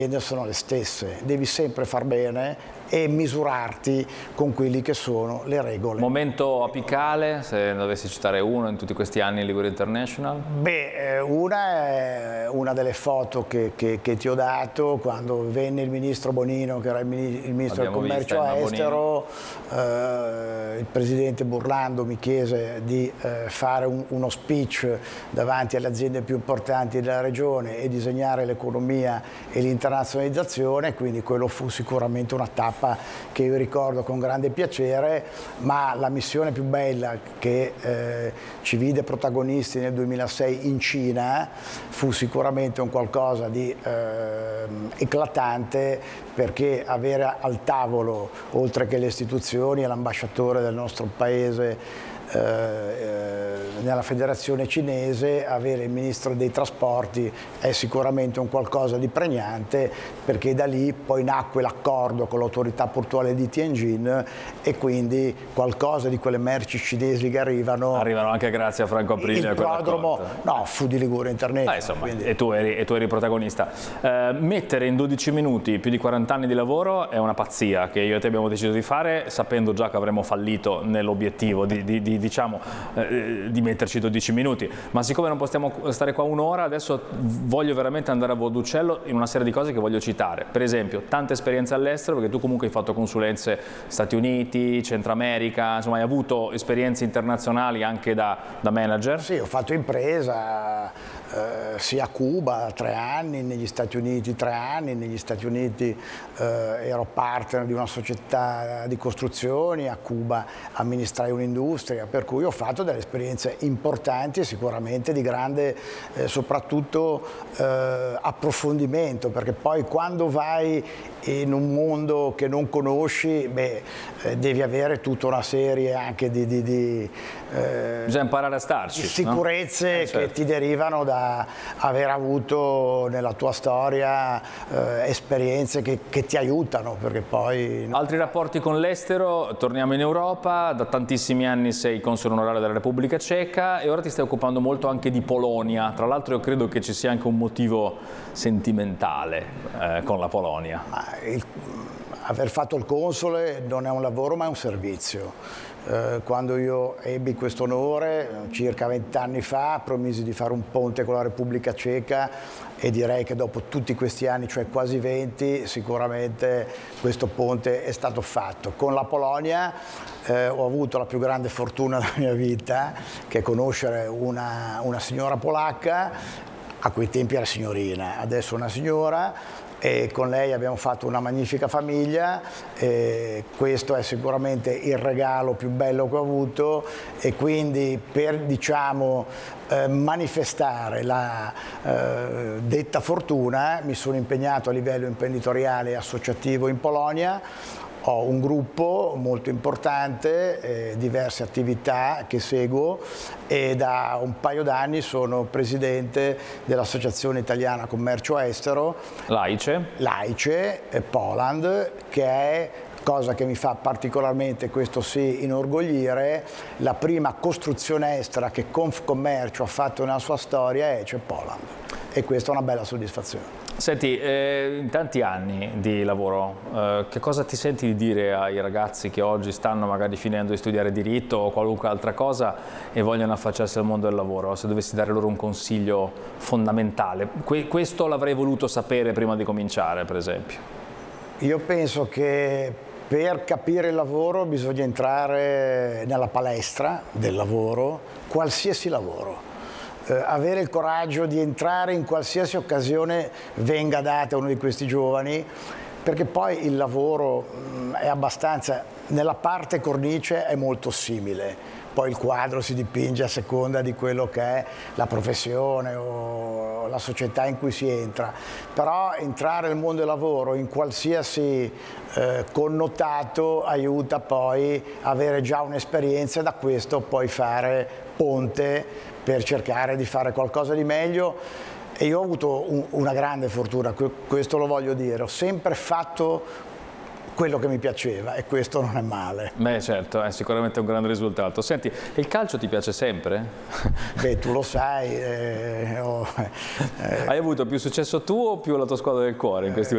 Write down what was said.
sono le stesse, devi sempre far bene e misurarti con quelli che sono le regole. Momento apicale, se ne dovessi citare uno in tutti questi anni in Liguria International? Beh, una è una delle foto che ti ho dato quando venne il ministro Bonino, che era il ministro del commercio estero. Il presidente Burlando mi chiese di fare uno speech davanti alle aziende più importanti della regione e disegnare l'economia e l'internazionalizzazione, quindi quello fu sicuramente una tappa che io ricordo con grande piacere, ma la missione più bella che ci vide protagonisti nel 2006 in Cina fu sicuramente un qualcosa di eclatante, perché avere al tavolo, oltre che le istituzioni e l'ambasciatore del nostro paese nella federazione cinese, avere il ministro dei trasporti è sicuramente un qualcosa di pregnante, perché da lì poi nacque l'accordo con l'autorità portuale di Tianjin e quindi qualcosa di quelle merci cinesi che arrivano anche grazie a Franco Aprilia. Il prodromo fu di Liguria International. Insomma, e tu eri protagonista. Mettere in 12 minuti più di 40 anni di lavoro è una pazzia che io e te abbiamo deciso di fare, sapendo già che avremmo fallito nell'obiettivo di metterci 12 minuti, ma siccome non possiamo stare qua un'ora, adesso voglio veramente andare a volo d'uccello in una serie di cose che voglio citare. Per esempio, tante esperienze all'estero, perché tu comunque hai fatto consulenze Stati Uniti, Centro America, insomma hai avuto esperienze internazionali anche da manager. Sì, ho fatto impresa sia a Cuba 3 anni, negli Stati Uniti 3 anni, negli Stati Uniti ero partner di una società di costruzioni, a Cuba amministrai un'industria, per cui ho fatto delle esperienze importanti e sicuramente di grande soprattutto approfondimento, perché poi quando vai in un mondo che non conosci, devi avere tutta una serie anche di bisogna imparare a starci, sicurezze, no? Che ti derivano da aver avuto nella tua storia esperienze che ti aiutano, perché poi... Altri rapporti con l'estero, torniamo in Europa, da tantissimi anni sei console onorario della Repubblica Ceca e ora ti stai occupando molto anche di Polonia. Tra l'altro io credo che ci sia anche un motivo sentimentale con la Polonia. Aver fatto il console non è un lavoro ma è un servizio. Quando io ebbi questo onore, circa 20 anni fa, promisi di fare un ponte con la Repubblica Ceca e direi che dopo tutti questi anni, cioè quasi 20, sicuramente questo ponte è stato fatto. Con la Polonia ho avuto la più grande fortuna della mia vita, che è conoscere una signora polacca, a quei tempi era signorina, adesso una signora, e con lei abbiamo fatto una magnifica famiglia. Questo è sicuramente il regalo più bello che ho avuto, e quindi per manifestare la detta fortuna mi sono impegnato a livello imprenditoriale e associativo in Polonia. Ho un gruppo molto importante, diverse attività che seguo, e da un paio d'anni sono presidente dell'Associazione Italiana Commercio Estero, l'AICE Poland, che è, cosa che mi fa particolarmente, questo sì, inorgoglire, la prima costruzione estera che Confcommercio ha fatto nella sua storia è AICE Poland, e questa è una bella soddisfazione. Senti, in tanti anni di lavoro, che cosa ti senti di dire ai ragazzi che oggi stanno magari finendo di studiare diritto o qualunque altra cosa e vogliono affacciarsi al mondo del lavoro? Se dovessi dare loro un consiglio fondamentale, questo l'avrei voluto sapere prima di cominciare, per esempio. Io penso che per capire il lavoro bisogna entrare nella palestra del lavoro, qualsiasi lavoro. Avere il coraggio di entrare in qualsiasi occasione venga data a uno di questi giovani, perché poi il lavoro è abbastanza, nella parte cornice è molto simile, poi il quadro si dipinge a seconda di quello che è la professione o la società in cui si entra, però entrare nel mondo del lavoro in qualsiasi connotato aiuta poi a avere già un'esperienza e da questo poi fare ponte per cercare di fare qualcosa di meglio. E io ho avuto una grande fortuna, questo lo voglio dire, ho sempre fatto quello che mi piaceva e questo non è male. Beh certo, è sicuramente un grande risultato. Senti, il calcio ti piace sempre? Beh, tu lo sai. Hai avuto più successo tu o più la tua squadra del cuore in questi